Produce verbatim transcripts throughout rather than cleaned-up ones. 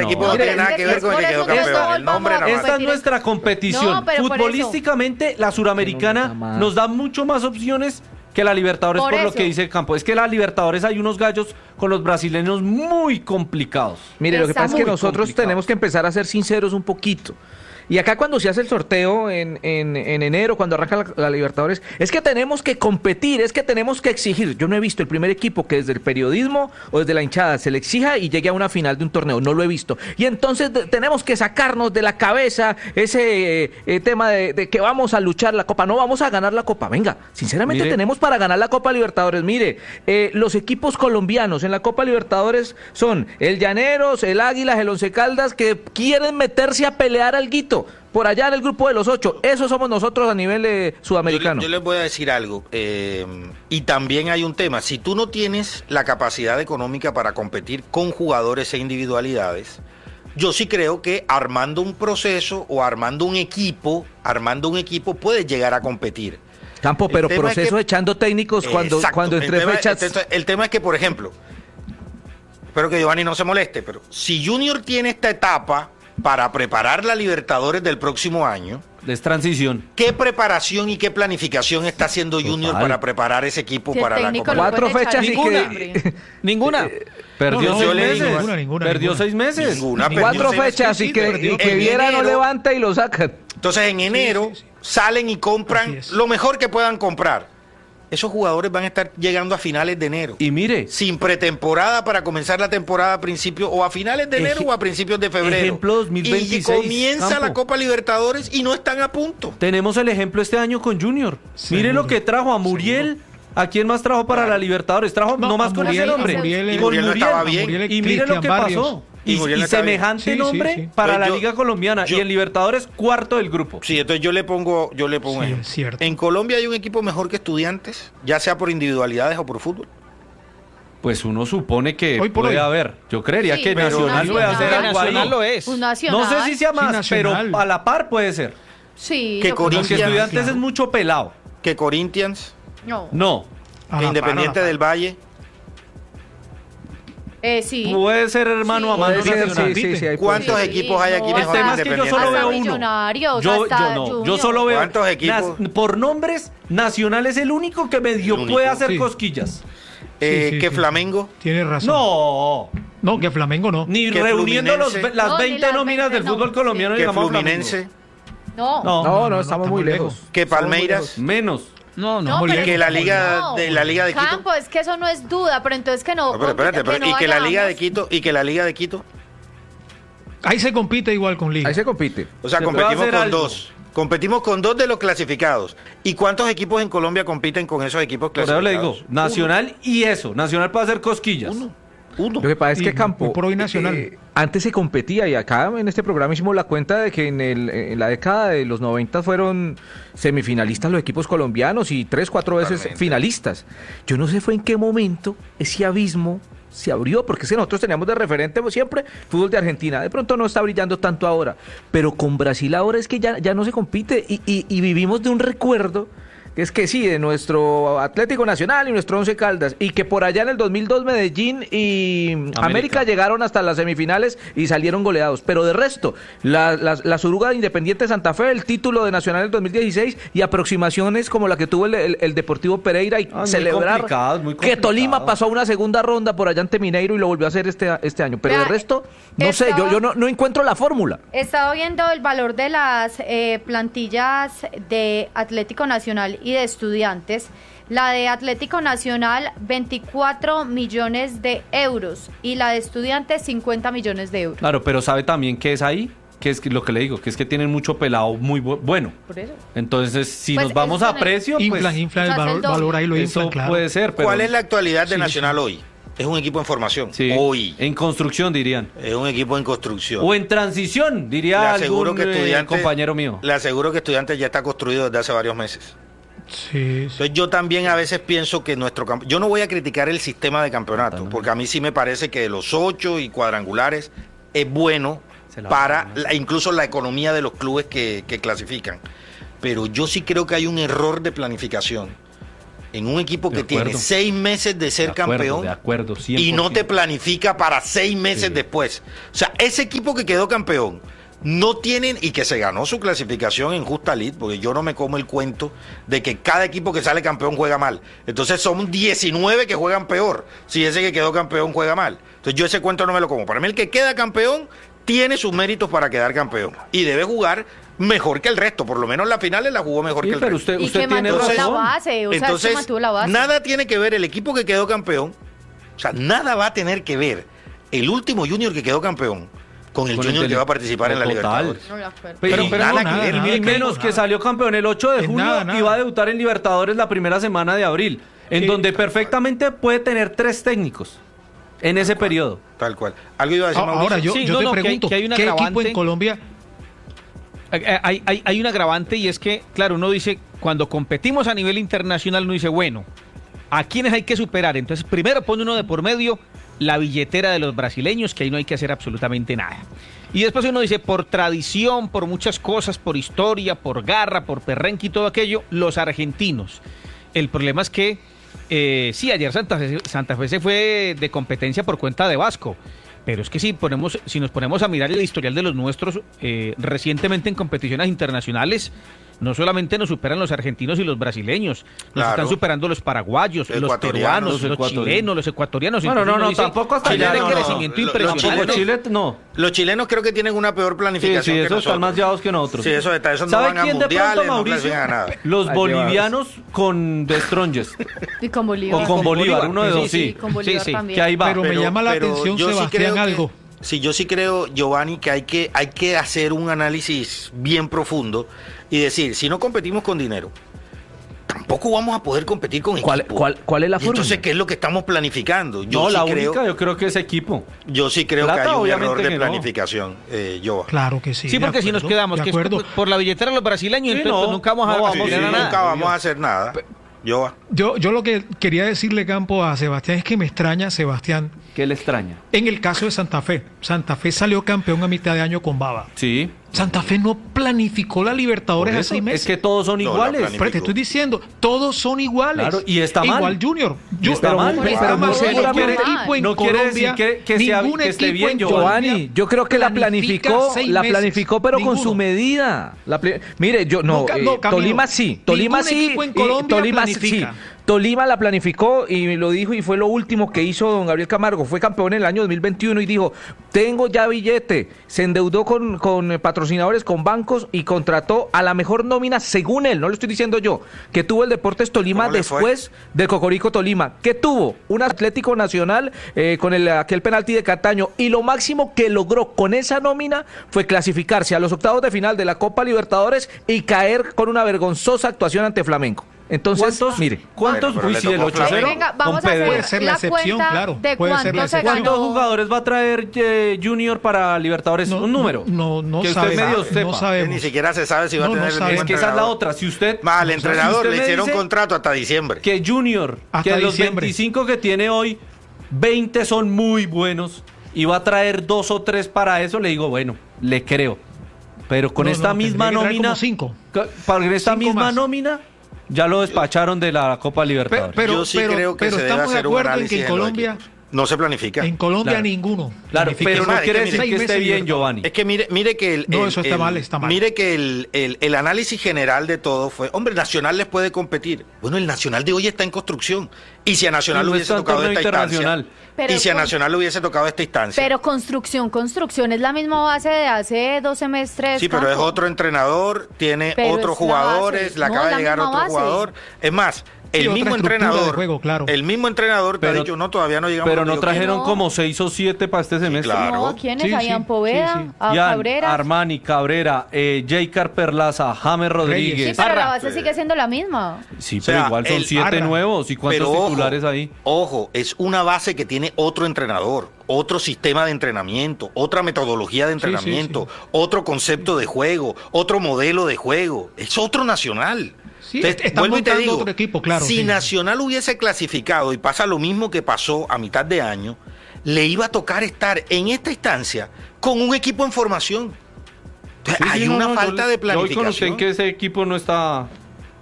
equipo no, no tiene nada que ver con el que quedó campeón. El nombre nada más. Esta es nuestra competición. No, futbolísticamente, la suramericana nos da mucho más opciones que la Libertadores, por, por lo que dice el campo. Es que la Libertadores hay unos gallos con los brasileños muy complicados. Mire, Está lo que pasa es que nosotros complicado. tenemos que empezar a ser sinceros un poquito. Y acá cuando se hace el sorteo en, en, en enero, cuando arranca la, la Libertadores, es que tenemos que competir, es que tenemos que exigir. Yo no he visto el primer equipo que desde el periodismo o desde la hinchada se le exija y llegue a una final de un torneo. No lo he visto. Y entonces de, tenemos que sacarnos de la cabeza ese eh, eh, tema de, de que vamos a luchar la Copa. No vamos a ganar la Copa. Venga, sinceramente Mire. tenemos para ganar la Copa Libertadores. Mire, eh, los equipos colombianos en la Copa Libertadores son el Llaneros, el Águilas, el Once Caldas, que quieren meterse a pelear alguito. Por allá en el grupo de los ocho, eso somos nosotros a nivel eh, sudamericano. Yo, yo les voy a decir algo, eh, y también hay un tema, si tú no tienes la capacidad económica para competir con jugadores e individualidades, yo sí creo que armando un proceso o armando un equipo, armando un equipo puedes llegar a competir. Campo, pero proceso es que, echando técnicos cuando, exacto, cuando entre tema, fechas... El, el tema es que, por ejemplo, espero que Giovanni no se moleste, pero si Junior tiene esta etapa para preparar la Libertadores del próximo año. Es transición. ¿Qué preparación y qué planificación está haciendo Junior Total. para preparar ese equipo si para la Copa? Cuatro fechas y ninguna. que... ninguna. Eh, perdió no, seis meses. Ninguna, ninguna, perdió ninguna. seis meses. Ninguna, Cuatro fechas y que, y que Viera no levanta y lo sacan. Entonces en enero sí, sí, sí. salen y compran lo mejor que puedan comprar. Esos jugadores van a estar llegando a finales de enero. Y mire, sin pretemporada para comenzar la temporada a principios o a finales de enero o a principios de febrero. Ejemplo dos mil veintiséis. Y comienza Campo. la Copa Libertadores y no están a punto. Tenemos el ejemplo este año con Junior. Sí, mire lo que trajo a Muriel. ¿A quién más trajo para la Libertadores? Trajo no, nomás con ese nombre. Muriel, y Muriel no estaba bien. Y mire lo que pasó. Y, y, y semejante sí, nombre sí, sí. para pues la yo, Liga Colombiana yo, y en Libertadores cuarto del grupo. Sí, entonces yo le pongo, yo le pongo. Sí, en Colombia hay un equipo mejor que Estudiantes, ya sea por individualidades o por fútbol. Pues uno supone que hoy puede hoy. haber. Yo creería sí, que Nacional puede hacer algo ahí. Nacional lo es. Pues nacional. No sé si sea más, sí, pero a la par puede ser. Sí. Que Corinthians, Estudiantes claro. es mucho pelado. Que Corinthians. No. No. Que Independiente del Valle. Eh, sí. Puede ser hermano sí. a mano. Sí, sí, sí, sí, ¿Cuántos sí, equipos hay aquí no, mejor el tema es que yo solo veo uno. Yo, yo no, yo solo veo. ¿Cuántos equipos? Nas, por nombres, Nacional es el único que medio único. puede hacer sí. cosquillas. Eh, sí, sí, ¿Que sí. Flamengo? Tienes razón. No. No, que Flamengo no. Ni reuniendo los, las no, veinte las nóminas veinte del fútbol no, colombiano. ¿Que Fluminense? No. No, no, no, estamos muy lejos. ¿Que Palmeiras? Menos. No, no. ¿Y que la liga no. de la liga de Quito? Campo, es que eso no es duda, pero entonces que no. no pero espérate, pero, que no y que la vayamos. liga de Quito y que la liga de Quito. Ahí se compite igual con liga. Ahí se compite. O sea, se competimos con algo. dos. Competimos con dos de los clasificados. ¿Y cuántos equipos en Colombia compiten con esos equipos clasificados? Por eso le digo, Nacional Uno. y eso. Nacional puede hacer cosquillas. Uno. Uno. Lo que pasa es que y, Campo, por hoy Nacional. Eh, antes se competía y acá en este programa hicimos la cuenta de que en, el, en la década de los noventa fueron semifinalistas los equipos colombianos y tres, cuatro veces Totalmente. finalistas. Yo no sé fue en qué momento ese abismo se abrió, porque es que nosotros teníamos de referente siempre fútbol de Argentina, de pronto no está brillando tanto ahora, pero con Brasil ahora es que ya, ya no se compite y, y, y vivimos de un recuerdo. Es que sí, de nuestro Atlético Nacional y nuestro Once Caldas, y que por allá en el dos mil dos Medellín y América, América llegaron hasta las semifinales y salieron goleados, pero de resto, la, la, la Suruga de Independiente Santa Fe, el título de Nacional del dos mil dieciséis y aproximaciones como la que tuvo el, el, el Deportivo Pereira y ah, celebrar que Tolima pasó a una segunda ronda por allá ante Mineiro y lo volvió a hacer este, este año, pero Vea, de resto, no estaba, sé, yo, yo no, no encuentro la fórmula. He estado viendo el valor de las eh, plantillas de Atlético Nacional y de Estudiantes. La de Atlético Nacional veinticuatro millones de euros y la de Estudiantes cincuenta millones de euros. Claro, pero ¿sabe también qué es ahí? Que es lo que le digo, que es que tienen mucho pelado muy bu bueno. Por eso. Entonces, si pues nos vamos a precio, inflan, pues inflan el valor, valor ahí lo eso inflan, claro. puede ser. Pero... ¿Cuál es la actualidad de sí, Nacional sí. hoy? Es un equipo en formación. Sí, hoy. En construcción, dirían. Es un equipo en construcción. O en transición, diría algún que eh, compañero mío. Le aseguro que Estudiantes ya está construido desde hace varios meses. Sí, sí. Entonces yo también a veces pienso que nuestro campo... Yo no voy a criticar el sistema de campeonato, no, porque a mí sí me parece que de los ocho y cuadrangulares es bueno para la, incluso la economía de los clubes que, que clasifican. Pero yo sí creo que hay un error de planificación en un equipo que tiene seis meses de ser de acuerdo, campeón de acuerdo, y no te planifica para seis meses sí. después. O sea, ese equipo que quedó campeón no tienen, y que se ganó su clasificación en justa lid, porque yo no me como el cuento de que cada equipo que sale campeón juega mal. Entonces son diecinueve que juegan peor si ese que quedó campeón juega mal. Entonces yo ese cuento no me lo como. Para mí el que queda campeón tiene sus méritos para quedar campeón y debe jugar mejor que el resto, por lo menos en las finales la jugó mejor sí, que el pero resto. usted, usted y que tiene mantuvo razón. la base, o sea, entonces, que mantuvo la base. Nada tiene que ver el equipo que quedó campeón, o sea, nada va a tener que ver el último Junior que quedó campeón con el con Junior el que va a participar en la Libertadores. No, la pero, pero, pero nada, no, que nada, ver, nada, ni menos nada. Que salió campeón el ocho de junio nada, nada. y va a debutar en Libertadores la primera semana de abril, en Sí. donde perfectamente puede tener tres técnicos en ese periodo. Tal cual. Algo iba a decir Mauricio. Ahora yo, Sí, yo no, te no, que hay- pregunto, que hay un ¿qué equipo agravante? en Colombia? Hay, hay, hay un agravante y es que, claro, uno dice, cuando competimos a nivel internacional, uno dice, bueno, ¿a quiénes hay que superar? Entonces, primero pone uno de por medio la billetera de los brasileños, que ahí no hay que hacer absolutamente nada. Y después uno dice, por tradición, por muchas cosas, por historia, por garra, por perrenque y todo aquello, los argentinos. El problema es que, eh, sí, ayer Santa Fe, Santa Fe se fue de competencia por cuenta de Vasco. Pero es que si ponemos, si nos ponemos a mirar el historial de los nuestros, eh, recientemente en competiciones internacionales, no solamente nos superan los argentinos y los brasileños, nos Claro. están superando los paraguayos, los Ecuatorianos, peruanos, los los, ecuatorianos. chilenos, los ecuatorianos. Bueno, Entonces no, uno no, dice, tampoco hasta Chile allá, de no, no. crecimiento Lo- lo- impresionante. Tampoco chilenos- Chile, no. Los chilenos creo que tienen una peor Sí, planificación sí, que esos están nosotros. más llevados que nosotros. Sí, eso está, esos no ¿Sabe van a quién de mundiales, pronto, no Mauricio? clasifican a nada. Los Ahí bolivianos con The Strongest. Y con Bolívar. O con Bolívar, uno de Sí, dos, sí, sí. Con Bolívar sí, sí, también. Que ahí va. Pero me llama la pero atención, yo sí Sebastián, creo que- algo. Sí, yo sí creo, Giovanni, que hay que hay que hacer un análisis bien profundo y decir, si no competimos con dinero, tampoco vamos a poder competir con ¿Cuál, equipo. cuál, ¿Cuál es la Y fórmula? entonces, ¿qué es lo que estamos planificando? Yo No, sí la creo, única yo creo que es equipo. yo sí creo Plata, que hay un obviamente error de que no. planificación, eh, Giova. Claro que sí. Sí, de porque si nos acuerdo, quedamos de que es acuerdo. por, por la billetera de los brasileños, Sí, entonces no, pues nunca vamos a no vamos, Sí, aspirar sí, a nada. nunca vamos a hacer nada. Giova. Yo, yo lo que quería decirle, Campo, a Sebastián es que me extraña, Sebastián, ¿Qué le extraña? en el caso de Santa Fe. Santa Fe salió campeón a mitad de año con Baba. Sí. Santa Fe no planificó la Libertadores Por a eso, seis meses. es que todos son No, la iguales. planificación. Pero te estoy diciendo, todos son iguales. Claro, y está mal. Igual Junior. Y está pero- mal, pero pero está muy mal. seguramente- Ningún equipo en no quiere Colombia, decir que- que sea- ningún que esté equipo bien, en Giovanni. Giovanni, yo creo que la planifica planificó, seis la meses. planificó, pero con Ninguno. su medida. La pla- Mire, yo no, No, ca- eh, no, Camilo. Tolima sí, Tolima Ningún sí, equipo en y Colombia Tolima planifica. sí. Tolima la planificó y lo dijo y fue lo último que hizo don Gabriel Camargo. Fue campeón en el año dos mil veintiuno y dijo, tengo ya billete. Se endeudó con, con eh, patrocinadores, con bancos y contrató a la mejor nómina, según él, no lo estoy diciendo yo, que tuvo el Deportes Tolima ¿Cómo le fue? después de Cocorico Tolima. ¿Qué tuvo? Un Atlético Nacional eh, con el, aquel penalti de Cataño. Y lo máximo que logró con esa nómina fue clasificarse a los octavos de final de la Copa Libertadores y caer con una vergonzosa actuación ante Flamengo. Entonces, ¿Cuántos, mire, ¿cuántos Bueno, pero uy, le sí, el tocó ocho a cero Venga, con vamos a hacer Pedro. Puede ser la la excepción, cuenta claro, de puede ser la cuánto se excepción. ¿Cuántos ganó. jugadores va a traer eh, Junior para Libertadores? No, Un número. No, no, que usted sabemos, medio no sepa. sabemos. Ni siquiera se sabe si va No, a no tener el sabe. mismo Es que esa es la entrenador. otra. Si usted. Más al si entrenador usted le me hicieron dice contrato hasta diciembre. que Junior, Hasta que los diciembre. veinticinco que tiene hoy, veinte son muy buenos y va a traer dos o tres para eso, le digo, bueno, le creo. Pero con No, esta no, misma tendría que traer nómina, como cinco. ca- para esta Cinco misma más. nómina, ya lo despacharon de la Copa Pero, Libertadores. pero, Yo sí pero- creo que pero se debe estamos de hacer un acuerdo en análisis que en en los Colombia, equipos. No se planifica. en Colombia Claro. ninguno. Claro, planifica. pero no Es quiere que decir mire, que seis esté meses bien, libertad. Giovanni. Es que mire, mire que el, No, el- eso está el- mal, está mal. Mire que el, el- el análisis general de todo fue, hombre, Nacional les puede competir. Bueno, el Nacional de hoy está en construcción. Y si a Nacional Y no le está hubiese en tocado torneo esta instancia, internacional. Pero y si a con- Nacional le hubiese tocado esta instancia. Pero construcción, construcción es la misma base de hace dos semestres. Sí, pero es Campo. otro entrenador, tiene Pero otros es la jugadores, base. le No, acaba la de llegar misma otro base. jugador. Es más, el otra mismo estructura de entrenador, juego, claro. el mismo entrenador te ha Pero- dicho, no, todavía no llegamos Pero a no donde yo trajeron No. como seis o siete para este semestre. claro. No, ¿quiénes? Sí, Habían sí, Poveda, sí, sí. a Jan, Cabrera. Armani, Cabrera, eh, Jaycar Perlaza, James Sí, Rodríguez. pero la Parra. base sigue siendo la misma. Sí, O sea, pero igual son el siete Parra. nuevos. ¿Y cuántos Pero ojo, titulares ahí? Ojo, es una base que tiene otro entrenador, otro sistema de entrenamiento, otra metodología de entrenamiento, otro concepto de juego, otro modelo de juego. Es otro Nacional. Sí, Entonces, están vuelvo y te montando digo, otro equipo, claro, si sí. Nacional hubiese clasificado y pasa lo mismo que pasó a mitad de año, le iba a tocar estar en esta instancia con un equipo en formación. Entonces, Sí, hay sí, no, una no, falta yo- de yo voy con usted planificación. en que ese equipo no está,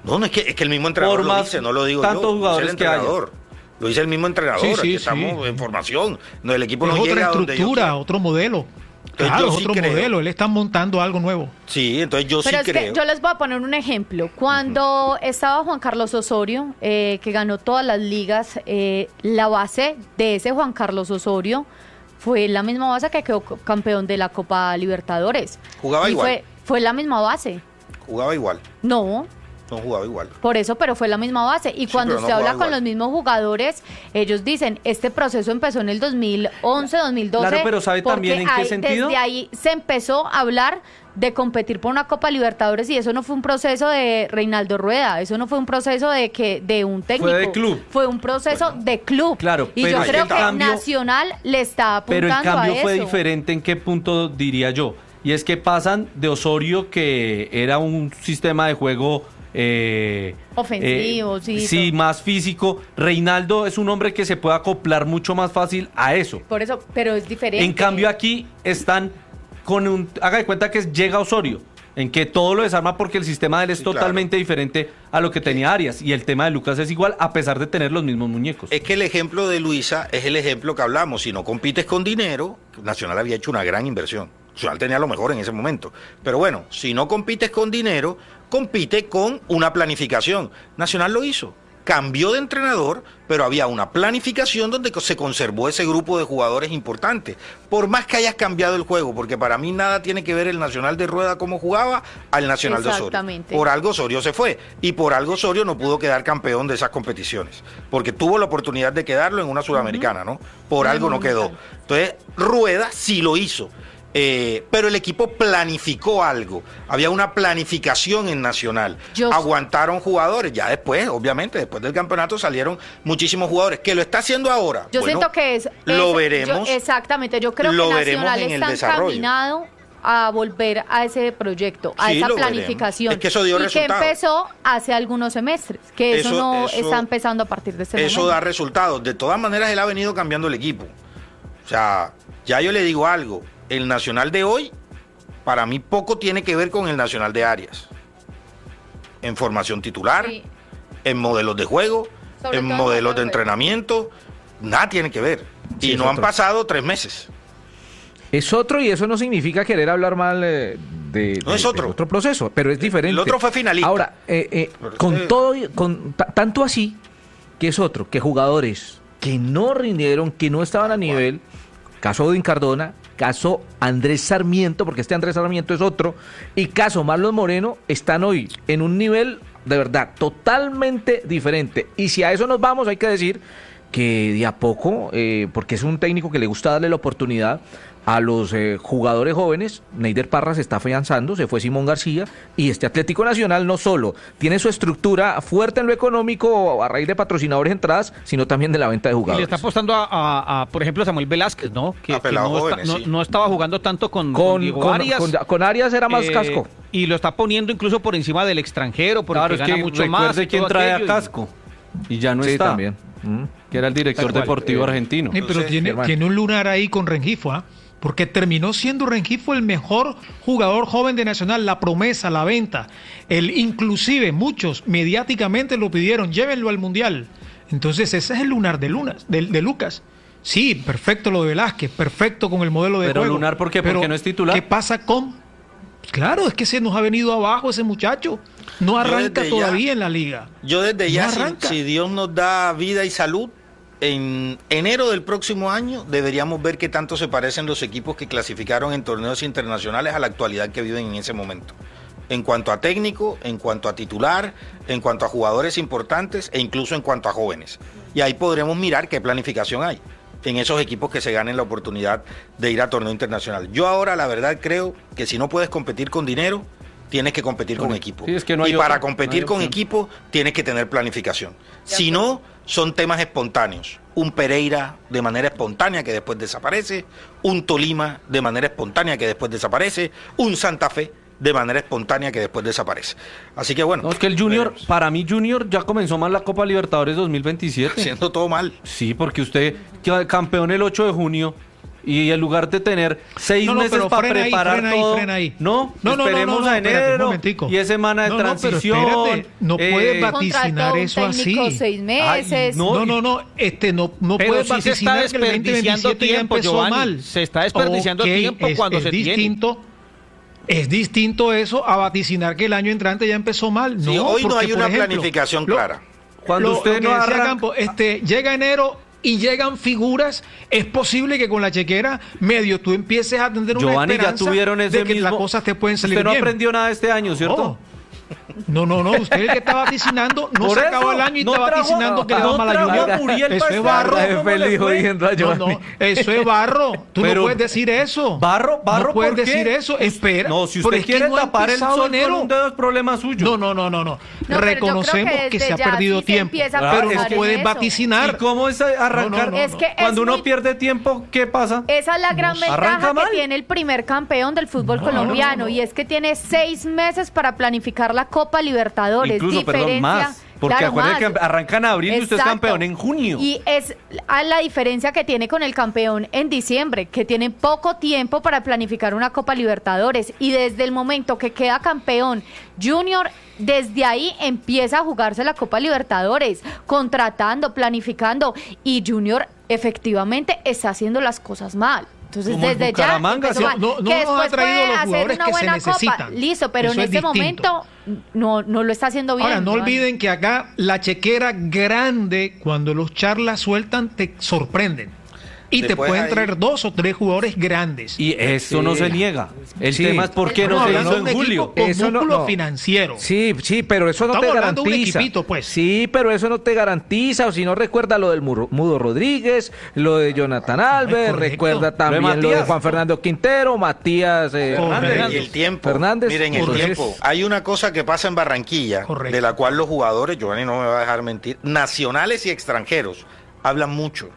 No, no es que, es que el mismo entrenador Por lo más dice, no lo digo tantos yo, jugadores lo dice el entrenador. Lo dice el mismo entrenador, Sí, sí, aquí sí. estamos en formación. No, el equipo Es no otra llega a donde yo estructura, quiero. otro modelo. Entonces, Claro, yo es sí otro creo. modelo. Él está montando algo nuevo. Sí, entonces yo Pero sí es creo. que yo les voy a poner un ejemplo. Cuando uh-huh. estaba Juan Carlos Osorio, eh, que ganó todas las ligas, eh, la base de ese Juan Carlos Osorio fue la misma base que quedó campeón de la Copa Libertadores. Jugaba y igual. Fue, fue la misma base. Jugaba igual. No. No jugaba igual. Por eso, pero fue la misma base. Y Sí, cuando pero no usted habla jugaba con igual. los mismos jugadores, ellos dicen, este proceso empezó en el dos mil once, dos mil doce. Claro, pero ¿sabe también en qué ahí, sentido? Desde ahí se empezó a hablar de competir por una Copa Libertadores y eso no fue un proceso de Reinaldo Rueda, eso no fue un proceso de que de un técnico. Fue de club. Fue un proceso Bueno, de club. Claro, y pero yo es creo que que el cambio- Nacional le está Pero apuntando el cambio a eso. fue diferente, ¿en qué punto diría yo? Y es que pasan de Osorio, que era un sistema de juego eh, Ofensivo, eh, sí, sí, todo. más físico. Reinaldo es un hombre que se puede acoplar mucho más fácil a eso. Por eso, pero es diferente. En cambio aquí están con un... Haga de cuenta que llega Osorio, en que todo lo desarma porque el sistema de él es Sí, totalmente claro. diferente a lo que tenía Arias. Y el tema de Lucas es igual, a pesar de tener los mismos muñecos. Es que el ejemplo de Luisa es el ejemplo que hablamos. Si no compites con dinero, Nacional había hecho una gran inversión. Nacional tenía lo mejor en ese momento. Pero bueno, si no compites con dinero, compite con una planificación. Nacional lo hizo. Cambió de entrenador, pero había una planificación donde se conservó ese grupo de jugadores importantes. Por más que hayas cambiado el juego, porque para mí nada tiene que ver el Nacional de Rueda como jugaba al Nacional de Osorio. Exactamente. Por algo Osorio se fue y por algo Osorio no pudo quedar campeón de esas competiciones, porque tuvo la oportunidad de quedarlo en una sudamericana, ¿no? Por algo no quedó. Entonces Rueda sí lo hizo. Eh, pero el equipo planificó algo, había una planificación en Nacional, Yo- aguantaron jugadores, ya después, obviamente, después del campeonato salieron muchísimos jugadores, que lo está haciendo ahora. Yo Bueno, siento que es... lo es- veremos. yo- exactamente, yo creo lo que veremos Nacional en el está desarrollo. encaminado a volver a ese proyecto, a Sí, esa lo veremos. planificación. Es que eso dio y resultados. que empezó hace algunos semestres, que eso, Eso- no eso- está empezando a partir de este Eso momento. da resultados. De todas maneras, él ha venido cambiando el equipo. O sea, ya yo le digo algo. El Nacional de hoy, para mí, poco tiene que ver con el Nacional de Arias. En formación titular, Sí. en modelos de juego, Sobre en todo en modelos de modelos de entrenamiento. Nada tiene que ver. Sí, y es no han otro. pasado tres meses. Es otro y eso no significa querer hablar mal eh, de, No de- es otro. del otro proceso, pero es diferente. El otro fue finalista. Ahora, eh, eh, Pero con usted- todo, y- con ta- tanto así, que es otro, que jugadores que no rindieron, que no estaban a nivel, caso Odin Cardona, caso Andrés Sarmiento, porque este Andrés Sarmiento es otro, y caso Marlon Moreno, están hoy en un nivel de verdad totalmente diferente. Y si a eso nos vamos, hay que decir que de a poco, eh, porque es un técnico que le gusta darle la oportunidad a los eh, jugadores jóvenes, Neider Parra se está afianzando, se fue Simón García, y este Atlético Nacional no solo tiene su estructura fuerte en lo económico a raíz de patrocinadores entradas, sino también de la venta de Y le jugadores. está apostando a, a- a, por ejemplo, a Samuel Velázquez, ¿no? Que, A que pelados no, jóvenes, está- no- sí. no estaba jugando tanto con, con Con, Diego con, Arias. con- con Arias era más eh, casco. Y lo está poniendo incluso por encima del extranjero, porque Claro, es gana que mucho más. recuerde y quién todo trae a aquello, y- Casco. Y ya no Sí, está. también. Mm. Que era el director Tal cual. deportivo Eh, argentino. Sí, pero Entonces, tiene, hermano. tiene un lunar ahí con Rengifo, ¿ah? Porque terminó siendo Rengifo el mejor jugador joven de Nacional, la promesa, la venta. El, inclusive muchos mediáticamente lo pidieron, llévenlo al Mundial. Entonces ese es el lunar de, Lunas, de, de Lucas. Sí, perfecto lo de Velázquez, perfecto con el modelo de Pero juego. lunar, ¿por qué? Pero, ¿Porque no es titular? ¿qué pasa con...? Claro, es que se nos ha venido abajo ese muchacho. No arranca desde ya- todavía en la liga. Yo desde ya, No si, arranca. si Dios nos da vida y salud, en enero del próximo año deberíamos ver qué tanto se parecen los equipos que clasificaron en torneos internacionales a la actualidad que viven en ese momento. En cuanto a técnico, en cuanto a titular, en cuanto a jugadores importantes e incluso en cuanto a jóvenes. Y ahí podremos mirar qué planificación hay en esos equipos que se ganen la oportunidad de ir a torneo internacional. Yo ahora la verdad creo que si no puedes competir con dinero, tienes que competir con equipo. Sí, es que no hay y para otra, competir no hay con opción. equipo tienes que tener planificación. Si no, son temas espontáneos. Un Pereira de manera espontánea que después desaparece, un Tolima de manera espontánea que después desaparece, un Santa Fe de manera espontánea que después desaparece. Así que bueno. No, es que el Junior, veremos. para mí Junior ya comenzó mal la Copa Libertadores dos mil veintisiete. Haciendo todo mal. Sí, porque usted queda campeón el ocho de junio Y en lugar de tener seis no, no, meses para preparar ahí, todo, ahí, ahí. no, no, esperemos no, no, no, a enero y es semana de no, transición. No, espérate, no eh, puedes vaticinar eso así. Seis meses. Ay, no, no, no, este no, no pero puedes si vaticinar se está desperdiciando que el tiempo, Giovanni. Mal. Se está desperdiciando okay, tiempo es, cuando es se distinto. Tiene. Es distinto eso a vaticinar que el año entrante ya empezó mal. No, sí, hoy porque, no hay una ejemplo, planificación lo, clara. Cuando lo, usted lo no que decía arranca... Campo, este, llega enero y llegan figuras, es posible que con la chequera medio tú empieces a tener una Giovanni, esperanza ya tuvieron ese de que mismo... las cosas te pueden salir bien. Usted no bien. aprendió nada este año, ¿cierto? Oh. No, no, no, usted el que está vaticinando, no Por se acabó el año y no está trajo, vaticinando no, que le va mal a Junior. Muriel eso es barro. No, no, eso es barro. Tú Pero, no puedes decir eso. Barro, barro, no puedes ¿por qué? decir eso. Espera. No, si usted quiere no tapar el sol enero. con un dedo es problema suyo. No, no, no, no, no. no Reconocemos que, que se ha perdido sí tiempo, se pero no puedes vaticinar. ¿Y cómo es arrancar? No, no, no, es que Cuando es uno muy... pierde tiempo, ¿qué pasa? Esa es la gran ventaja que tiene el primer campeón del fútbol colombiano y es que tiene seis meses para planificar la Copa Libertadores. Incluso, diferencia, perdón, más. Porque claro, acuérdense más. que arranca en abril Exacto. y usted es campeón en junio. Y es a la diferencia que tiene con el campeón en diciembre, que tiene poco tiempo para planificar una Copa Libertadores. Y desde el momento que queda campeón Junior, desde ahí empieza a jugarse la Copa Libertadores, contratando, planificando. Y Junior efectivamente está haciendo las cosas mal. Entonces, Como desde ya, empezó, no, no, no que después ha traído puede los hacer una que buena se necesitan. Copa, listo, pero Eso en este distinto. momento no, no lo está haciendo bien. Ahora, no Giovanni. olviden que acá la chequera grande, cuando los charlas sueltan, te sorprenden. Y Después te pueden ahí... traer dos o tres jugadores grandes. Y eso sí. no se niega. El sí. tema es por qué no, no se hizo en julio. Eso no, no. financiero. Sí, sí, pero eso no Estamos te garantiza. Un equipito, pues. Sí, pero eso no te garantiza. O si no, recuerda lo del Mudo, Mudo Rodríguez, lo de Jonathan Alves, Ay, recuerda también lo de, lo de Juan Fernando Quintero, Matías eh, Fernández. Y el tiempo. Fernández. Miren, el Correcto. tiempo. Hay una cosa que pasa en Barranquilla, Correcto. de la cual los jugadores, Giovanni no me va a dejar mentir, nacionales y extranjeros, hablan mucho.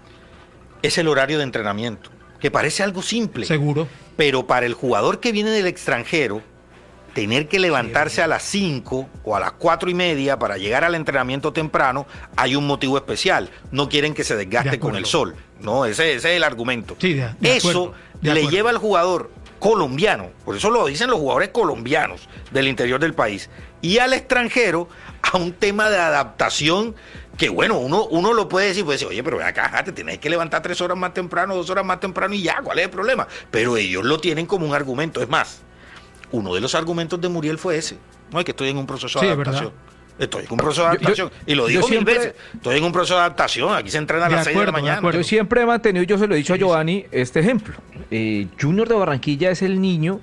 Es el horario de entrenamiento, que parece algo simple. Seguro. Pero para el jugador que viene del extranjero, tener que levantarse sí, a las cinco o a las cuatro y media para llegar al entrenamiento temprano, hay un motivo especial. No quieren que se desgaste de con el sol. No, ese, ese es el argumento. Sí, de, de Eso acuerdo, de le acuerdo. lleva al jugador colombiano, por eso lo dicen los jugadores colombianos del interior del país, y al extranjero a un tema de adaptación que bueno, uno, uno lo puede decir, puede decir, oye, pero ven acá, te tienes que levantar tres horas más temprano, dos horas más temprano y ya, ¿cuál es el problema? Pero ellos lo tienen como un argumento. Es más, uno de los argumentos de Muriel fue ese. No, es que estoy en un proceso de sí, adaptación. Estoy en un proceso de adaptación. Yo, yo, y lo digo siempre, mil veces. Estoy en un proceso de adaptación. Aquí se entrena a las seis de la mañana. Yo siempre he mantenido, yo se lo he dicho a Giovanni, este ejemplo. Eh, Junior de Barranquilla es el niño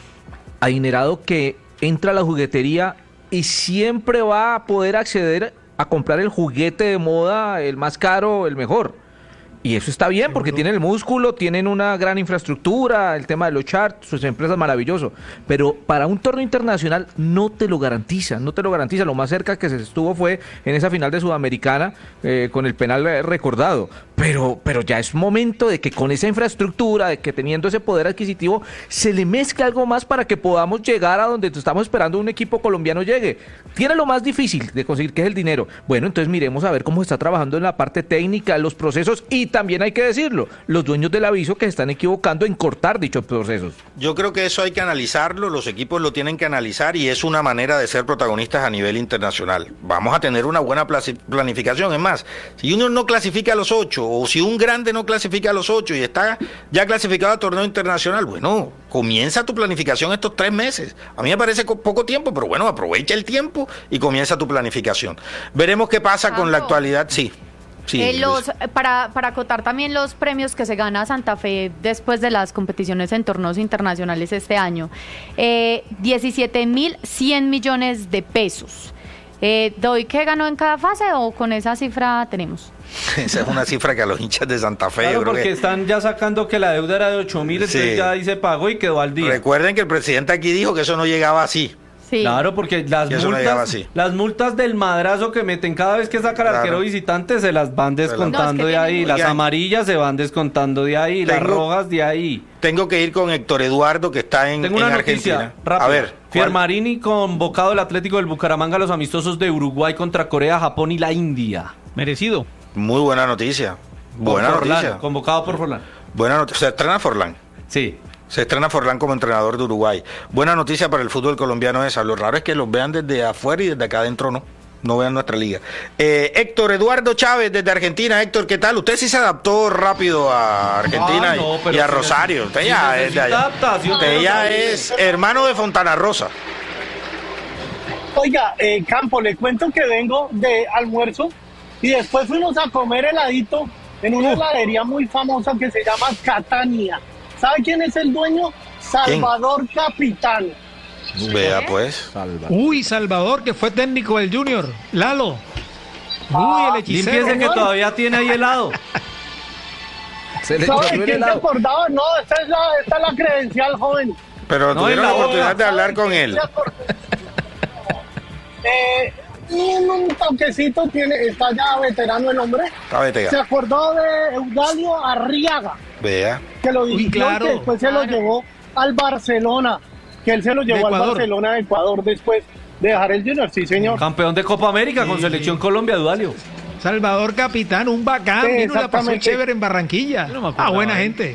adinerado que entra a la juguetería y siempre va a poder acceder a comprar el juguete de moda, el más caro, el mejor. Y eso está bien porque tienen el músculo, tienen una gran infraestructura, el tema de los charts, sus empresas maravilloso. Pero para un torneo internacional no te lo garantiza, no te lo garantiza. Lo más cerca que se estuvo fue en esa final de Sudamericana eh, con el penal recordado. Pero, pero ya es momento de que con esa infraestructura, de que teniendo ese poder adquisitivo, se le mezcle algo más para que podamos llegar a donde estamos esperando un equipo colombiano llegue. Tiene lo más difícil de conseguir, que es el dinero. Bueno, entonces miremos a ver cómo está trabajando en la parte técnica, los procesos, y también hay que decirlo, los dueños del aviso que se están equivocando en cortar dichos procesos. Yo creo que eso hay que analizarlo, los equipos lo tienen que analizar y es una manera de ser protagonistas a nivel internacional. Vamos a tener una buena planificación. Es más, si uno no clasifica a los ocho, o si un grande no clasifica a los ocho y está ya clasificado a torneo internacional, bueno, comienza tu planificación estos tres meses. A mí me parece poco tiempo, pero bueno, aprovecha el tiempo y comienza tu planificación. Veremos qué pasa ah, con la actualidad, sí. Sí, eh, los, para, para acotar también los premios que se gana Santa Fe después de las competiciones en torneos internacionales este año, eh, diecisiete mil cien millones de pesos. Eh, ¿Doy qué ganó en cada fase o con esa cifra tenemos? Esa es una cifra que a los hinchas de Santa Fe... Claro, yo creo porque que... están ya sacando que la deuda era de ocho mil, entonces sí. ya ahí se pagó y quedó al día. Recuerden que el presidente aquí dijo que eso no llegaba así. Sí. Claro, porque las multas, no las multas del madrazo que meten cada vez que saca el claro. arquero visitante se las van descontando no, es que de ahí, las Oigan, amarillas se van descontando de ahí, tengo, las rojas de ahí. Tengo que ir con Héctor Eduardo que está en, tengo una en noticia Argentina. Rápida. A ver, Fiermarini convocado del Atlético del Bucaramanga a los amistosos de Uruguay contra Corea, Japón y la India. Merecido. Muy buena noticia. Buena por noticia. Forlán, convocado por Forlán. Buena noticia. ¿Se estrena Forlán? Sí. Se estrena Forlán como entrenador de Uruguay. Buena noticia para el fútbol colombiano esa. Lo raro es que los vean desde afuera y desde acá adentro no. No vean nuestra liga. Eh, Héctor Eduardo Chávez desde Argentina. Héctor, ¿qué tal? Usted sí se adaptó rápido a Argentina ah, no, y, y a Rosario. Usted ya es de allá. Usted ya es hermano de Fontana Rosa. Oiga, eh, Campo, le cuento que vengo de almuerzo y después fuimos a comer heladito en una heladería muy famosa que se llama Catania. ¿Sabe quién es el dueño? Salvador ¿Quién? Capitán. Vea pues. Salvador. Uy, Salvador, que fue técnico del Junior. Lalo. Uy, el hechicero. Límpiese que todavía tiene ahí helado. Se le ¿Sabe quién helado? Se acordaba? No, esta es, la, esta es la credencial, joven. Pero no tuvieron la oportunidad de hablar con él. eh, un toquecito tiene, está ya veterano el hombre. Está veterano. Se acordó de Eudalio Arriaga. Vea. Que lo dirigió, claro, que después claro. se lo llevó al Barcelona. Que él se lo llevó al Barcelona de Ecuador después de dejar el Junior, sí señor. Campeón de Copa América sí. con Selección Colombia, Eudalio. Salvador Capitán, un bacán, sí, vino la pasó chévere en Barranquilla. No ah, buena ahí. gente.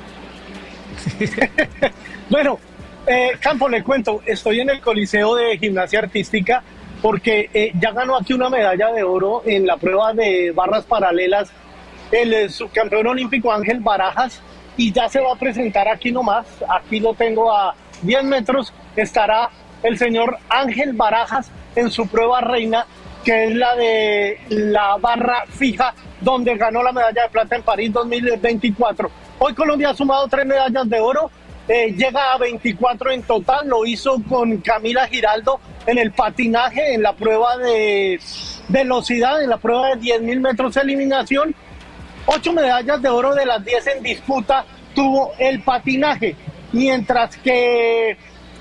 Bueno, eh, Campo, le cuento, estoy en el Coliseo de Gimnasia Artística porque eh, ya ganó aquí una medalla de oro en la prueba de barras paralelas el eh, subcampeón olímpico Ángel Barajas y ya se va a presentar aquí nomás, aquí lo tengo a diez metros, estará el señor Ángel Barajas en su prueba reina, que es la de la barra fija, donde ganó la medalla de plata en París dos mil veinticuatro. Hoy Colombia ha sumado tres medallas de oro, eh, llega a veinticuatro en total, lo hizo con Camila Giraldo en el patinaje, en la prueba de velocidad, en la prueba de diez mil metros de eliminación. Ocho medallas de oro de las diez en disputa tuvo el patinaje, mientras que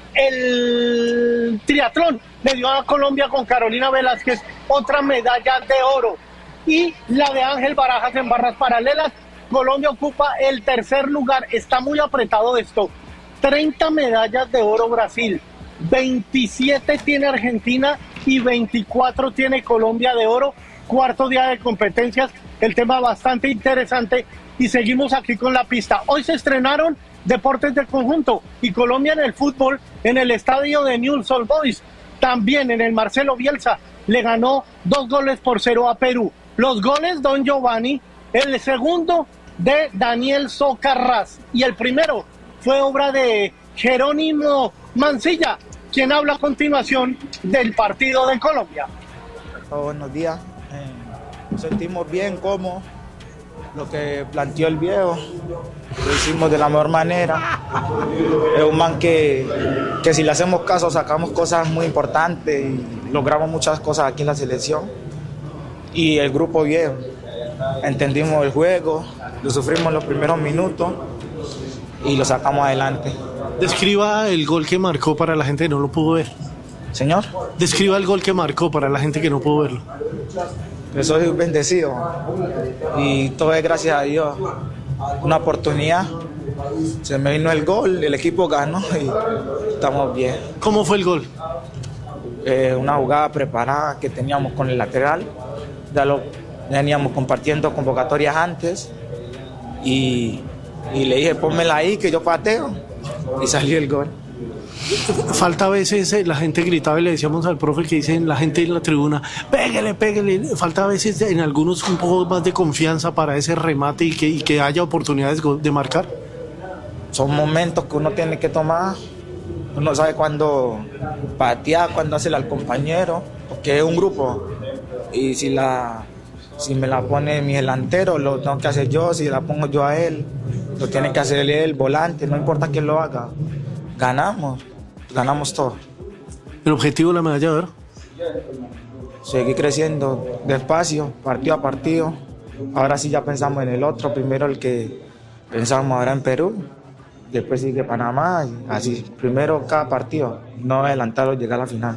el triatlón le dio a Colombia con Carolina Velázquez otra medalla de oro. Y la de Ángel Barajas en barras paralelas, Colombia ocupa el tercer lugar. Está muy apretado esto. treinta medallas de oro Brasil, veintisiete tiene Argentina y veinticuatro tiene Colombia de oro. Cuarto día de competencias, el tema bastante interesante y seguimos aquí con la pista. Hoy se estrenaron deportes de conjunto y Colombia en el fútbol en el estadio de Newell's Old Boys, también en el Marcelo Bielsa le ganó dos goles por cero a Perú. Los goles Don Giovanni, el segundo de Daniel Socarrás y el primero fue obra de Jerónimo Mancilla, quien habla a continuación del partido de Colombia. Oh, buenos días, eh, nos sentimos bien, como lo que planteó el viejo, lo hicimos de la mejor manera. Es un man que, que si le hacemos caso sacamos cosas muy importantes y logramos muchas cosas aquí en la selección. Y el grupo bien, entendimos el juego, lo sufrimos en los primeros minutos y lo sacamos adelante. Describa el gol que marcó para la gente que no lo pudo ver. ¿Señor? Describa el gol que marcó para la gente que no pudo verlo. Yo soy bendecido y todo es gracias a Dios. Una oportunidad, se me vino el gol, el equipo ganó y estamos bien. ¿Cómo fue el gol? Eh, una jugada preparada que teníamos con el lateral, ya lo veníamos compartiendo convocatorias antes y, y le dije pónmela ahí que yo pateo y salió el gol. Falta a veces, la gente gritaba y le decíamos al profe que dicen la gente en la tribuna, pégale, pégale. Falta a veces en algunos un poco más de confianza para ese remate y que, y que haya oportunidades de marcar. Son momentos que uno tiene que tomar. Uno sabe cuándo patear, cuándo hacerle al compañero, porque es un grupo. Y si la si me la pone mi delantero, lo tengo que hacer yo. Si la pongo yo a él, lo tiene que hacer él, el volante, no importa quién lo haga. Ganamos, ganamos todo. ¿El objetivo de la medalla de oro? Seguir creciendo despacio, partido a partido. Ahora sí ya pensamos en el otro. Primero el que pensamos ahora en Perú, después sigue Panamá, y así. Primero cada partido, no adelantarlo, llegar a la final.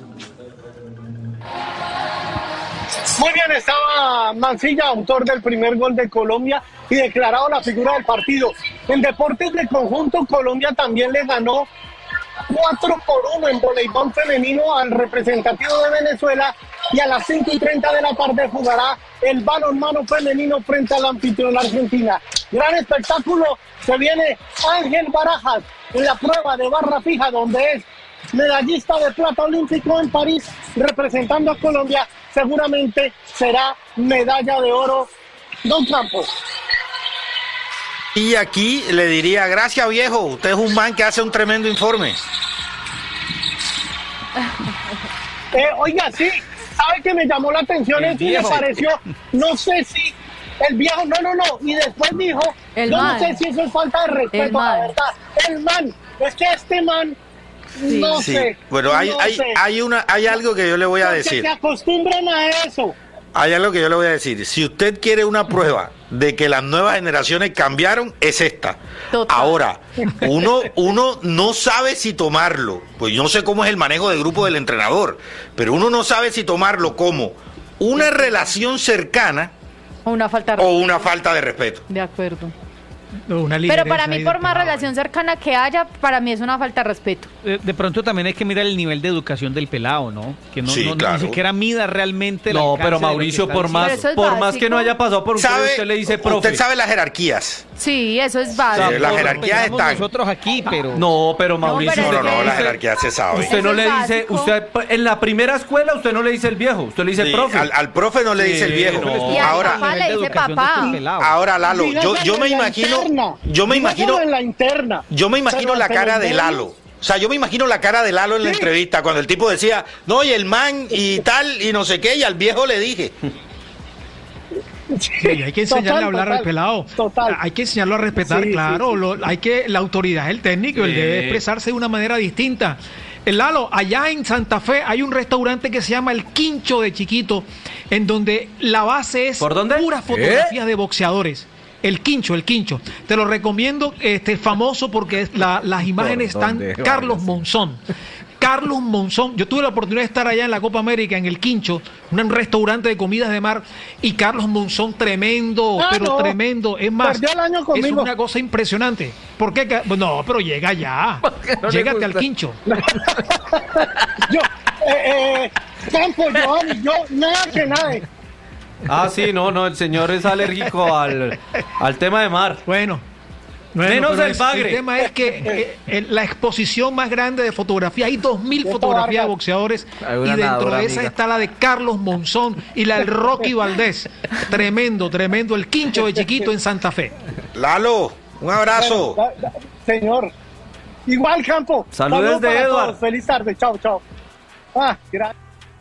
Muy bien, estaba Mancilla, autor del primer gol de Colombia y declarado la figura del partido. En deportes de conjunto, Colombia también le ganó cuatro por uno en voleibol femenino al representativo de Venezuela, y a las cinco y treinta de la tarde jugará el balonmano femenino frente al anfitrión Argentina. Gran espectáculo, se viene Ángel Barajas en la prueba de barra fija, donde es medallista de plata olímpico en París, representando a Colombia. Seguramente será medalla de oro Don Campos. Y aquí le diría, gracias viejo, usted es un man que hace un tremendo informe. Eh, oiga, sí, ¿sabe que me llamó la atención? Eso me pareció, no sé si el viejo, no, no, no, y después dijo, el yo man. no sé si eso es falta de respeto, la verdad. El man, es que este man, sí. no sí. sé. Bueno, hay, no hay, sé. hay, una, hay algo que yo le voy a Porque decir. se acostumbran a eso. Hay algo que yo le voy a decir. Si usted quiere una prueba de que las nuevas generaciones cambiaron, es esta. Total. Ahora, uno, uno no sabe si tomarlo. Pues yo no sé cómo es el manejo de grupo del entrenador, pero uno no sabe si tomarlo como una relación cercana o una falta de o una falta de respeto. De acuerdo. Una Pero para mí, por más pelado, relación cercana que haya, para mí es una falta de respeto. De, de pronto también hay que mirar el nivel de educación del pelado, ¿no? Que no, Sí, no claro. ni siquiera mida realmente el No, alcance pero de lo que Mauricio, está por diciendo. más, Pero eso es por más básico. que no haya pasado por usted, ¿Sabe? usted le dice profe. Usted sabe las jerarquías. Sí, eso es básico. Sí, las Por- jerarquías pensamos están. nosotros aquí, pero No, pero Mauricio. No, pero no, es no, que- las jerarquías se saben. Usted no Eso le es dice, básico. usted en la primera escuela usted no le dice el viejo, usted le dice Sí, profe. al, al profe no le Sí, dice el viejo. no. Y al Ahora, papá le nivel de dice educación de papá. estos pelados. ahora Lalo, yo, yo me Dígaselo en la imagino, interna. yo me Dígaselo imagino, en la interna. yo me imagino Pero la se cara los de den. Lalo. O sea, yo me imagino la cara de Lalo en la Sí. entrevista cuando el tipo decía, no, y el man y tal, y no sé qué, y al viejo le dije. Sí, hay que enseñarle Total, a hablar total, al pelado. total. Hay que enseñarlo a respetar, Sí, claro. sí, sí. Lo- hay que la autoridad es el técnico, él Sí. debe expresarse de una manera distinta. El Lalo, allá en Santa Fe hay un restaurante que se llama El Quincho de Chiquito, en donde la base es ¿Por dónde? puras ¿Eh? fotografías de boxeadores. El Quincho, el Quincho. Te lo recomiendo, este famoso porque es la- las imágenes están dónde Carlos vayas? Monzón. Carlos Monzón, yo tuve la oportunidad de estar allá en la Copa América, en el Quincho, un restaurante de comidas de mar, y Carlos Monzón tremendo, Ah, pero no. tremendo, es más, Perdió el año es conmigo. una cosa impresionante. ¿Por qué? Ca- No, pero llega ya, no le llégate al gusta? Quincho. Yo, eh, eh, Campo, Giovanni, yo, nada que nada. Ah, sí, no, no, el señor es alérgico al, al tema de mar. Bueno. bueno, Menos pero el es- bagre. El tema es que eh, eh, la exposición más grande de fotografía, hay dos mil Esto fotografías de Vargas. boxeadores Hay y una dentro nadadora, de esa amiga. está la de Carlos Monzón y la del Rocky Valdés. Tremendo, tremendo, el Quincho de Chiquito en Santa Fe. Lalo, un abrazo. Da- da- Señor. Igual, Campo. Saludos de para Edward. todos. Feliz tarde. Chao, chao. Ah, gracias.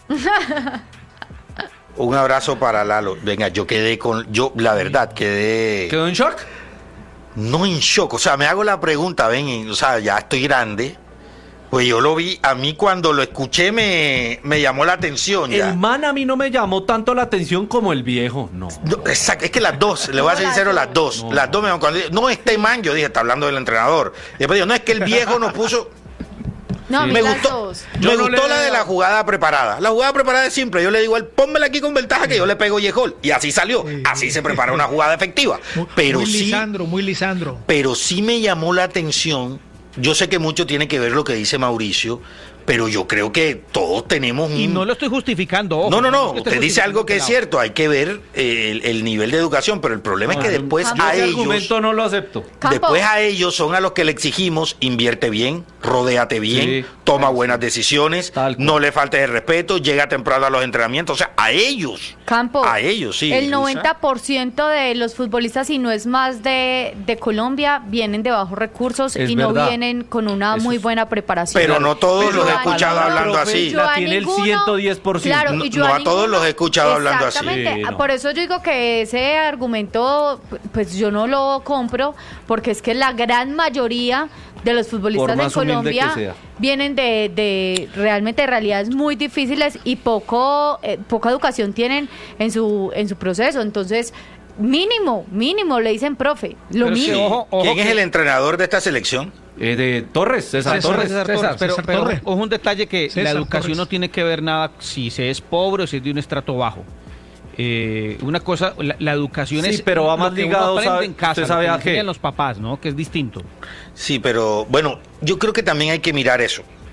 Un abrazo para Lalo. Venga, yo quedé con, yo la verdad quedé ¿Quedó en shock? no en shock, o sea, me hago la pregunta, ven, o sea, ya estoy grande. Pues yo lo vi, a mí cuando lo escuché me, me llamó la atención. Ya. El man a mí no me llamó tanto la atención como el viejo, no. No, exacto, es que las dos, le voy a ser No, sincero, las las dos. dos. Las dos me cuando dije, no, este man, yo dije, está hablando del entrenador. Y después digo, no, es que el viejo nos puso. No, a mí Me las gustó, dos. Yo me no gustó le- la de la jugada preparada. La jugada preparada es simple. Yo le digo, al pónmela aquí con ventaja que yo le pego yejol. Y así salió. Así se prepara una jugada efectiva. Muy, Pero muy sí, Lisandro, muy Lisandro. pero sí me llamó la atención. Yo sé que mucho tiene que ver lo que dice Mauricio, pero yo creo que todos tenemos un... Y no lo estoy justificando. ojo, No, no, no, es que esté usted dice justificando algo que es pelado. cierto, hay que ver eh, el, el nivel de educación, pero el problema es que No, después yo a Ese ellos, argumento no lo acepto. Campo. después a ellos son a los que le exigimos, invierte bien, rodéate bien, Sí. toma buenas decisiones, Tal cual. no le faltes el respeto, llega temprano a los entrenamientos, o sea, a ellos, Campo. a ellos, sí. El Luisa. noventa por ciento de los futbolistas, y no es más de, de Colombia, vienen de bajos recursos Es y no verdad. vienen con una Eso muy es- buena preparación. Pero no todos Pero los he a escuchado ninguno- hablando profe, así. Yo la a tiene el ninguno- ciento diez por ciento. Claro, No- y yo no a todos ninguno- los he escuchado hablando así. Exactamente. Sí, no. Por eso yo digo que ese argumento, pues yo no lo compro, porque es que la gran mayoría de los futbolistas Por en más humilde Colombia que sea. vienen de, de realmente de realidades muy difíciles y poco eh, poca educación tienen en su en su proceso. Entonces, mínimo, mínimo le dicen profe, lo Pero es que, mínimo. ojo, ojo ¿Quién es que- el entrenador de esta selección? Eh, de Torres, César, César, Torres. César César, Torres, pero, César pero Torres. ojo un detalle que César la educación Torres. no tiene que ver nada si se es pobre o si es de un estrato bajo. Eh, una cosa, la, la educación Sí, es pero va lo más que uno ligado, aprende sabe- en casa, usted lo sabe que a enseñan qué. los papás, ¿no? Que es distinto. Sí, pero bueno, yo creo que también hay que mirar eso.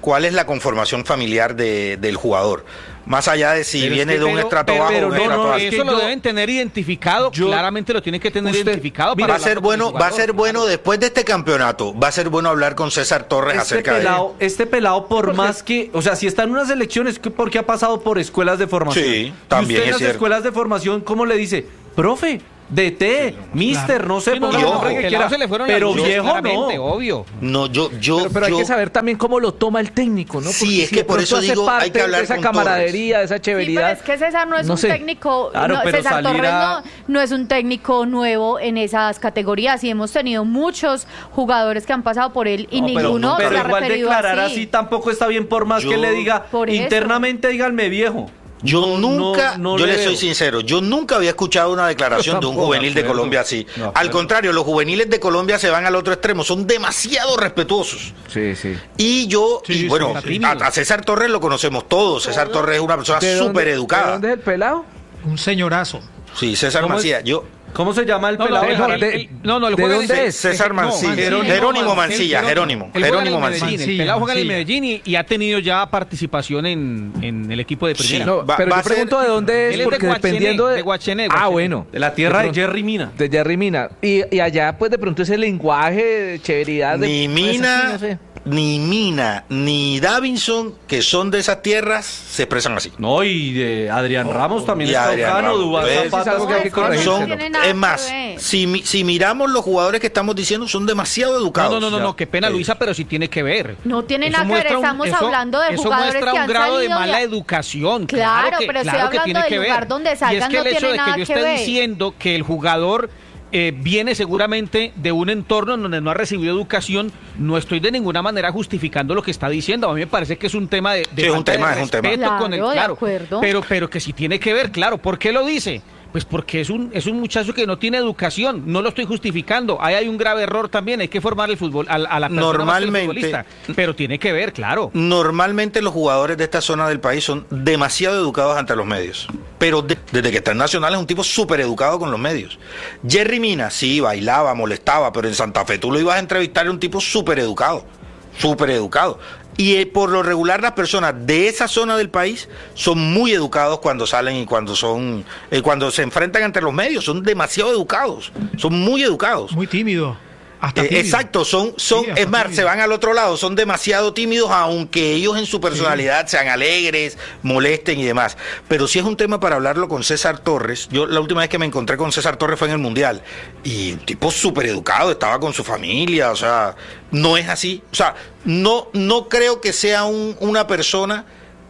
cuál es la conformación familiar de, del jugador. Más allá de si pero viene es que, de un pero, estrato pero, bajo pero o un no, estrato no, alto. eso lo yo, deben tener identificado, yo, claramente lo tienen que tener usted, identificado. Mira, para va a ser bueno, va a ser bueno después de este campeonato, va a ser bueno hablar con César Torres este acerca pelado, de él. Este pelado, por porque, más que, o sea, si está en unas elecciones, porque ha pasado por escuelas de formación. Sí, también y usted en es las cierto. escuelas de formación, ¿cómo le dice? Profe, D T, mister, claro. no sé, sí, no, ponga no, el nombre que quiera, se le pero viejo no. Obvio. No, yo, yo, pero, pero yo, hay que saber también cómo lo toma el técnico, ¿no? Porque sí, es si que por eso digo, hay que hablar de esa con camaradería, de esa chéveridad. Sí, pero es que César no es no un sé. técnico, claro, no, pero César Torres a... no, no es un técnico nuevo en esas categorías y hemos tenido muchos jugadores que han pasado por él y no, ninguno pero, no, pero se ha igual referido declarar así. así tampoco está bien, por más yo, que le diga internamente, díganme viejo. Yo nunca, no, no yo le le soy veo. sincero, yo nunca había escuchado una declaración de un juvenil de Colombia así. No, Al contrario, los juveniles de Colombia se van al otro extremo, son demasiado respetuosos. Sí, sí. Y yo, Sí, y bueno, sí, a, a César Torres lo conocemos todos. César Torres es una persona súper educada. ¿De dónde es el pelado? Un señorazo. Sí, César Macías. Yo, ¿Cómo se llama el No, pelado? no, de, el, el, el, no, no, el ¿de juega dónde en- es? César no, Mancilla. Jerónimo, Jerónimo Mancilla, Jerónimo. Él juega en Jerónimo el Medellín, Mancilla. el pelado juega en el Mancilla. Medellín y, y ha tenido ya participación en, en el equipo de primera. Sí, No, Va- pero va yo a ser- pregunto de dónde es, Él es de porque Guachené, dependiendo de... de Guachené, Ah, Guachené. bueno. de la tierra de, pronto- Jerry Mina. De Jerry Mina. Y, y allá, pues, de pronto ese lenguaje de chéveridad... De, Ni pues, Mina, así, no sé. ni Mina, ni Davinson, que son de esas tierras, se expresan así. No, y de Adrián Ramos también y es Adrián caucano, Ramos. Duván ¿Ves? Zapata. Es algo que hay que No, corregir. no Son, tiene nada es que más, ver. si, mi- si miramos los jugadores que estamos diciendo, son demasiado No, educados. no, no, no, Ya. no, qué pena, Luisa, pero sí tiene que ver. No tiene Eso nada que ver, muestra un- estamos eso- hablando de eso jugadores muestra que un han grado de salido mala de- educación. Claro, Claro, que, pero estoy claro que hablando tiene del que ver. lugar donde y es salgan, que no el hecho tiene de que nada yo que esté ver. diciendo que el jugador eh, viene seguramente de un entorno donde no ha recibido educación, no estoy de ninguna manera justificando lo que está diciendo. A mí me parece que es un tema de, de Sí, es un falta de tema, es un tema. respeto con el Claro, de claro, acuerdo. pero pero que sí tiene que ver, claro. ¿Por qué lo dice? Pues porque es un es un muchacho que no tiene educación, no lo estoy justificando. Ahí hay un grave error también, hay que formar el fútbol a, a la persona más que el Normalmente- futbolista, pero tiene que ver, claro. Normalmente los jugadores de esta zona del país son demasiado educados ante los medios. Pero de- desde que está en Nacional es un tipo súper educado con los medios. Jerry Mina, sí, bailaba, molestaba, pero en Santa Fe tú lo ibas a entrevistar, era un tipo súper educado. Súper educado. Y eh, por lo regular las personas de esa zona del país son muy educados cuando salen y cuando son eh, cuando se enfrentan ante los medios, son demasiado educados, son muy educados. Muy tímido. Hasta Eh, tímido. exacto, son, son Sí, hasta es más, tímido. se van al otro lado, son demasiado tímidos, aunque ellos en su personalidad sean alegres, molesten y demás. Pero si es un tema para hablarlo con César Torres, yo la última vez que me encontré con César Torres fue en el Mundial, y un tipo súper educado, estaba con su familia, o sea, no es así. O sea, no, no creo que sea un- una persona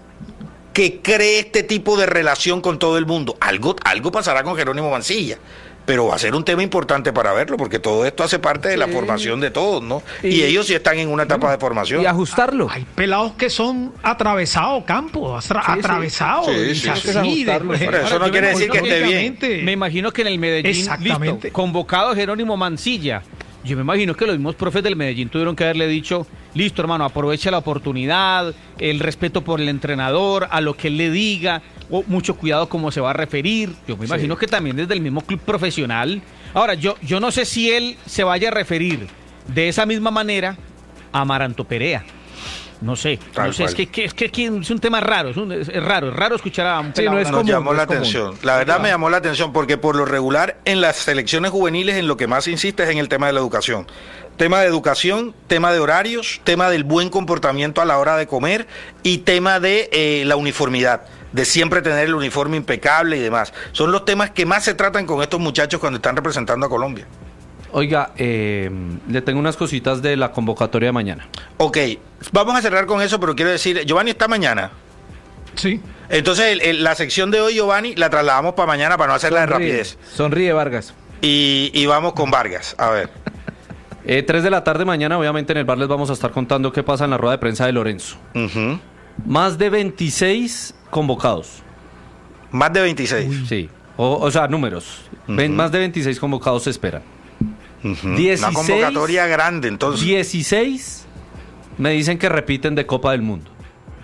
que cree este tipo de relación con todo el mundo. Algo, algo pasará con Jerónimo Mancilla. Pero va a ser un tema importante para verlo, porque todo esto hace parte de la Sí. formación de todos, ¿no? Y, Y- ellos sí están en una etapa de formación. Y ajustarlo. Hay pelados que son atravesados, campo, atra- Sí, sí. atravesados. Sí, y sí, así, sí. Es ajustarlo. de- Por eso Ahora, no yo quiere me decir que imagino esté bien. lógicamente, Me imagino que en el Medellín, Exactamente. listo, convocado Jerónimo Mancilla. Yo me imagino que los mismos profes del Medellín tuvieron que haberle dicho, listo hermano, aprovecha la oportunidad, el respeto por el entrenador, a lo que él le diga, o mucho cuidado cómo se va a referir. Yo me imagino que también desde el mismo club profesional. Ahora, yo, yo no sé si él se vaya a referir de esa misma manera a Amaranto Perea. No sé, Tal no sé, es cual. que, que- es que aquí es un tema raro, es, un- es raro, es raro escuchar a un Sí, pelado no es hablar. Nos común, llamó no la es común. atención. La verdad me llamó la atención porque por lo regular en las selecciones juveniles en lo que más se insiste es en el tema de la educación. Tema de educación, tema de horarios, tema del buen comportamiento a la hora de comer y tema de eh, la uniformidad, de siempre tener el uniforme impecable y demás. Son los temas que más se tratan con estos muchachos cuando están representando a Colombia. Oiga, eh, le tengo unas cositas de la convocatoria de mañana. Ok, vamos a cerrar con eso, pero quiero decir, Giovanni está mañana. Sí. Entonces el- el- la sección de hoy, Giovanni, la trasladamos para mañana para no hacerla de Sonríe, rapidez. sonríe, Vargas. Y, y vamos con Vargas, a ver. Eh, tres de la tarde mañana, obviamente en el bar les vamos a estar contando qué pasa en la rueda de prensa de Lorenzo. Ujú. Más de veintiséis convocados. Más de veintiséis. Sí. O, o sea, números. Ven, Ujú. más de veintiséis convocados se esperan. Ujú. dieciséis. Una convocatoria grande, entonces. dieciséis me dicen que repiten de Copa del Mundo.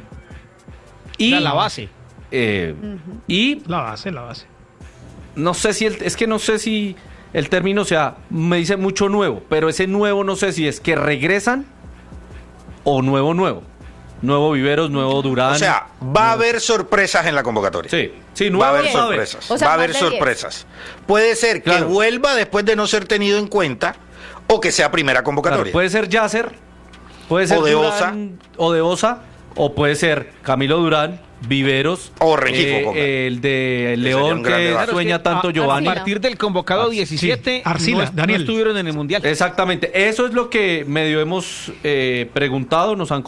Y Era la base. eh, y La base, la base. no sé si el, es que no sé si el término sea, me dice mucho nuevo, pero ese nuevo no sé si es que regresan o nuevo nuevo. nuevo Viveros, nuevo Durán. O sea, va a haber sorpresas en la convocatoria. Sí, sí, va a haber sorpresas. O sea, va a haber sorpresas. Puede ser que claro. vuelva después de no ser tenido en cuenta o que sea primera convocatoria. Claro, puede ser Yasser, puede ser o de Durán, Osa, o de Osa, o puede ser Camilo Durán, Viveros, o Rengifo, eh, el de León que Claro, sueña es que tanto a, Giovanni. A partir del convocado Ar- diecisiete, sí, Arcila, no, Daniel. no estuvieron en el Mundial. Exactamente, eso es lo que medio hemos eh, preguntado, nos han